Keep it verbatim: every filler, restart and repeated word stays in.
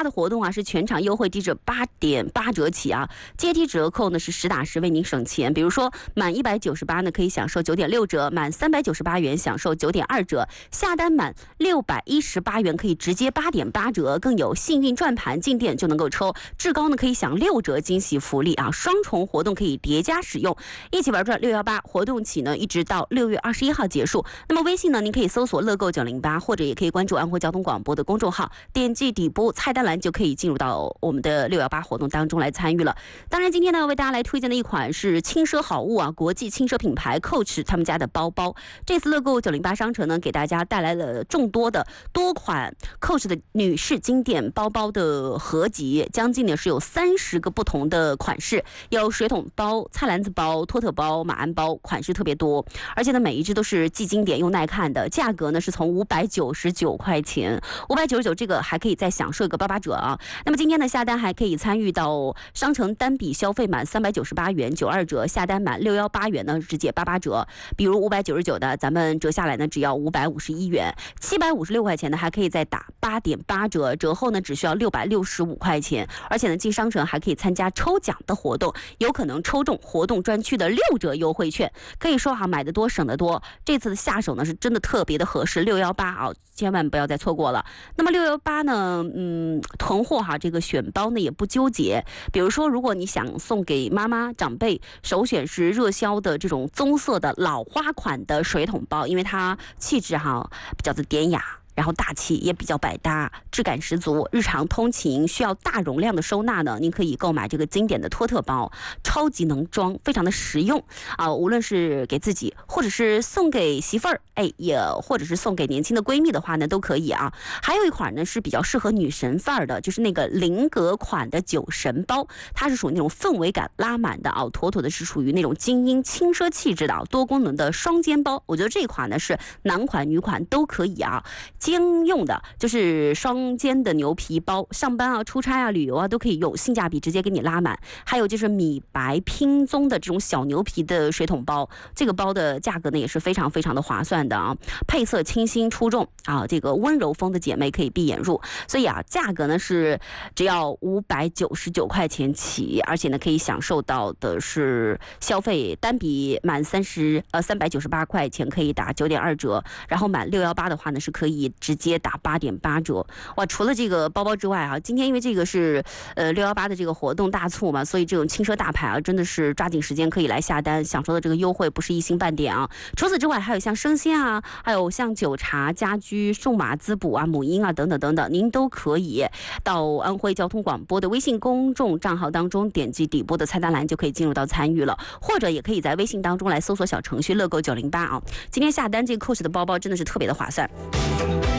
八的活动啊，是全场优惠低至八点八折起啊，阶梯折扣呢是实打实为您省钱。比如说满一百九十八呢可以享受九点六折，满三百九十八元享受九点二折，下单满六百一十八元可以直接八点八折，更有幸运转盘进店就能够抽，至高呢可以享六折惊喜福利啊，双重活动可以叠加使用，一起玩转六一八活动起呢一直到六月二十一号结束。那么微信呢，您可以搜索乐购九零八，或者也可以关注安徽交通广播的公众号，点击底部菜单栏就可以进入到我们的六一八活动当中来参与了。当然今天呢为大家来推荐的一款是轻奢好物啊，国际轻奢品牌 Coach 他们家的包包。这次乐购九零八商城呢给大家带来了众多的多款 Coach 的女士经典包包的合集，将近呢是有三十个不同的款式，有水桶包、菜篮子包、托特包、马鞍包，款式特别多，而且呢每一只都是既经典又耐看的，价格呢是从五百九十九块钱，五百九十九这个还可以再享受一个八八折啊。那么今天的下单还可以参与到商城单笔消费满三百九十八元九二折，下单满六一八元呢直接八八折，比如五百九十九的咱们折下来呢只要五百五十一元，七百五十六块钱呢还可以再打八点八折，折后呢只需要六百六十五块钱，而且呢进商城还可以参加抽奖的活动，有可能抽中活动专区的六折优惠券，可以说哈买得多省得多，这次的下手呢是真的特别的合适，六一八啊千万不要再错过了。那么六一八呢嗯囤货哈，这个选包呢也不纠结，比如说如果你想送给妈妈长辈，首选是热销的这种棕色的老花款的水桶包，因为它气质哈比较的典雅，然后大气也比较百搭，质感十足。日常通勤需要大容量的收纳呢，您可以购买这个经典的托特包，超级能装，非常的实用啊！无论是给自己，或者是送给媳妇儿，哎，也或者是送给年轻的闺蜜的话呢，都可以啊。还有一款呢是比较适合女神范儿的，就是那个菱格款的酒神包，它是属于那种氛围感拉满的啊，妥妥的是属于那种精英轻奢气质的啊，多功能的双肩包。我觉得这款呢是男款女款都可以啊。兼用的就是双肩的牛皮包，上班啊、出差啊、旅游啊都可以用，性价比直接给你拉满。还有就是米白拼棕的这种小牛皮的水桶包，这个包的价格呢也是非常非常的划算的啊，配色清新出众啊，这个温柔风的姐妹可以闭眼入，所以啊价格呢是只要五百九十九块钱起，而且呢可以享受到的是消费单笔满三十呃三百九十八块钱可以打九点二折，然后满六一八的话呢是可以直接打八点八折。哇，除了这个包包之外啊，今天因为这个是呃六一八的这个活动大促嘛，所以这种轻奢大牌啊，真的是抓紧时间可以来下单，享受的这个优惠不是一星半点啊。除此之外，还有像生鲜啊，还有像酒茶、家居、数码滋补啊、母婴啊等等等等，您都可以到安徽交通广播的微信公众账号当中点击底部的菜单栏就可以进入到参与了，或者也可以在微信当中来搜索小程序乐购九零八啊。今天下单这个 Coach 的包包真的是特别的划算。